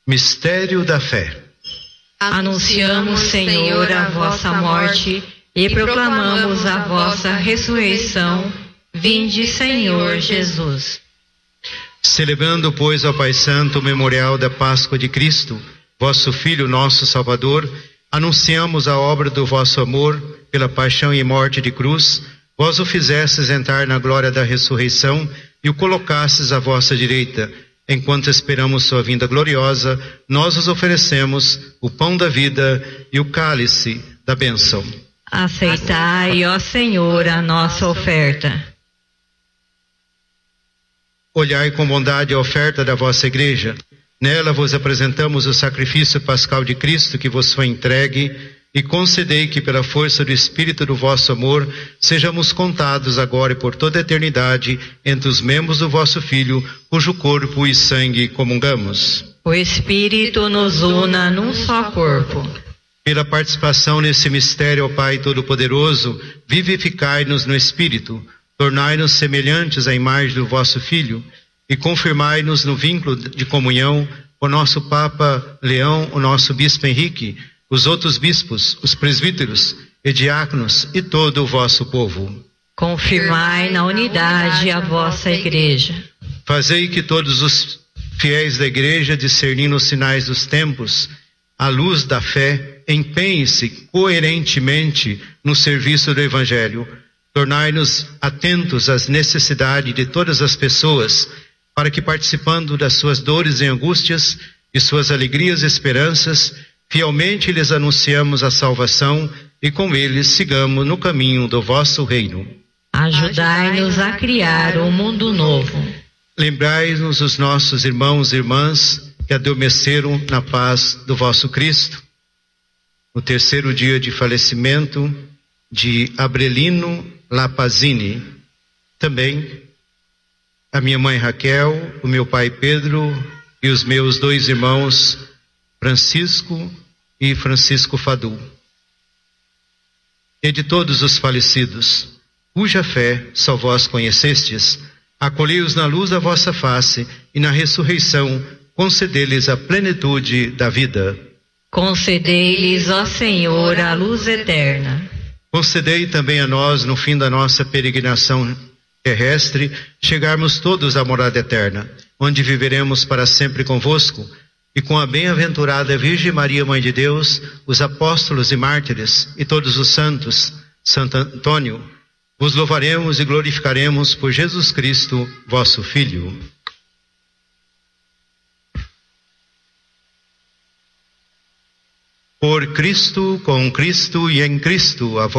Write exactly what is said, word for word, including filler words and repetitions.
Mistério da fé. Anunciamos, Senhor, a vossa morte e proclamamos a vossa ressurreição. Vinde, Senhor Jesus. Celebrando, pois, ao Pai Santo o memorial da Páscoa de Cristo, vosso Filho, nosso Salvador, anunciamos a obra do vosso amor pela paixão e morte de cruz. Vós o fizestes entrar na glória da ressurreição e o colocastes à vossa direita. Enquanto esperamos sua vinda gloriosa, nós os oferecemos o pão da vida e o cálice da bênção. Aceitai, ó Senhor, a nossa oferta. Olhai com bondade a oferta da vossa igreja. Nela vos apresentamos o sacrifício pascal de Cristo que vos foi entregue, e concedei que pela força do Espírito do vosso amor sejamos contados agora e por toda a eternidade entre os membros do vosso Filho, cujo corpo e sangue comungamos. O Espírito nos una num só corpo. Pela participação nesse mistério, ó Pai Todo-Poderoso, vivificai-nos no Espírito, tornai-nos semelhantes à imagem do vosso Filho e confirmai-nos no vínculo de comunhão o nosso Papa Leão, o nosso Bispo Henrique, os outros bispos, os presbíteros e diáconos e todo o vosso povo. Confirmai na unidade a vossa igreja. Fazei que todos os fiéis da igreja, discernindo os sinais dos tempos, à luz da fé, empenhem-se coerentemente no serviço do Evangelho. Tornai-nos atentos às necessidades de todas as pessoas, para que, participando das suas dores e angústias e suas alegrias e esperanças, fielmente lhes anunciamos a salvação e com eles sigamos no caminho do vosso reino. Ajudai-nos a criar um mundo novo. Lembrai-nos os nossos irmãos e irmãs que adormeceram na paz do vosso Cristo. No terceiro dia de falecimento de Abrelino Lapazini. Também a minha mãe Raquel, o meu pai Pedro e os meus dois irmãos Francisco e Francisco Fadu. E de todos os falecidos, cuja fé só vós conhecestes, acolhei-os na luz da vossa face e na ressurreição concedei-lhes a plenitude da vida. Concedei-lhes, ó Senhor, a luz eterna. Concedei também a nós, no fim da nossa peregrinação terrestre, chegarmos todos à morada eterna, onde viveremos para sempre convosco, e com a bem-aventurada Virgem Maria, Mãe de Deus, os apóstolos e mártires, e todos os santos, Santo Antônio, vos louvaremos e glorificaremos por Jesus Cristo, vosso Filho. Por Cristo, com Cristo e em Cristo, a